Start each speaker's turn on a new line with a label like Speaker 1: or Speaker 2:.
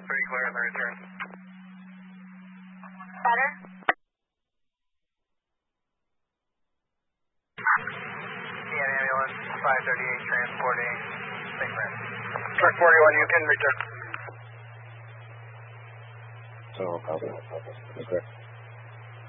Speaker 1: Pretty clear on the return.
Speaker 2: Better?
Speaker 1: CN ambulance 538 transporting St. Clair.
Speaker 3: Truck 41, you can return.
Speaker 4: So, copy. Okay.